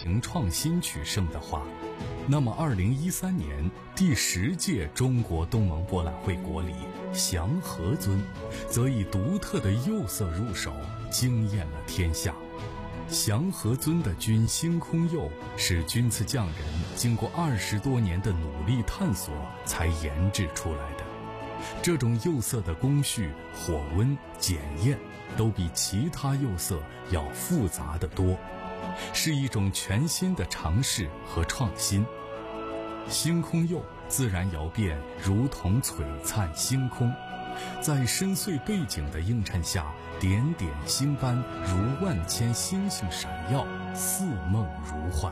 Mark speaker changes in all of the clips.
Speaker 1: 凭创新取胜的话，那么2013年第10届中国东盟博览会国礼祥和尊则以独特的釉色入手，惊艳了天下。祥和尊的钧星空釉是钧瓷匠人经过20多年的努力探索才研制出来的。这种釉色的工序、火温、检验都比其他釉色要复杂得多，是一种全新的尝试和创新。星空釉自然窑变如同璀璨星空，在深邃背景的映衬下，点点星斑如万千星星闪耀，似梦如幻。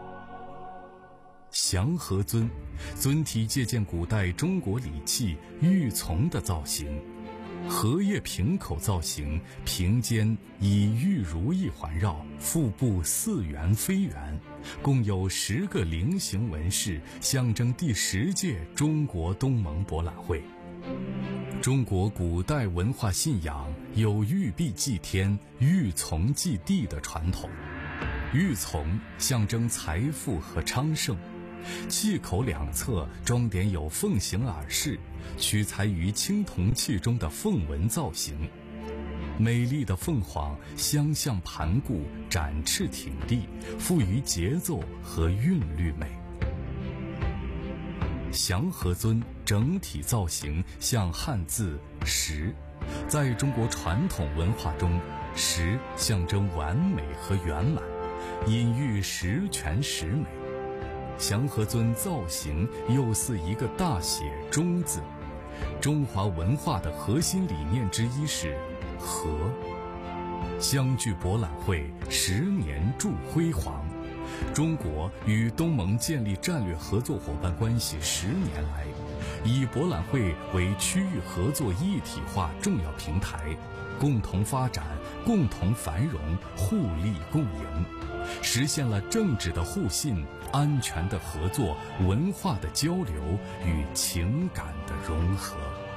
Speaker 1: 祥和尊尊体借鉴古代中国礼器玉琮的造型，荷叶瓶口造型，瓶尖以玉如意环绕，腹部4圆飞圆，共有10个菱形纹饰，象征第10届中国东盟博览会。中国古代文化信仰有玉璧祭天、玉琮祭地的传统。玉琮象征财富和昌盛，器口两侧装点有凤形耳饰，取材于青铜器中的凤纹造型。美丽的凤凰相向盘固，展翅挺立，赋予节奏和韵律美。祥和尊整体造型像汉字十，在中国传统文化中，十象征完美和圆满，隐喻十全十美。祥和尊造型又似一个大写中字。中华文化的核心理念之一是和。相聚博览会10年铸辉煌。中国与东盟建立战略合作伙伴关系10年来，以博览会为区域合作一体化重要平台，共同发展、共同繁荣、互利共赢，实现了政治的互信、安全的合作、文化的交流与情感的融合。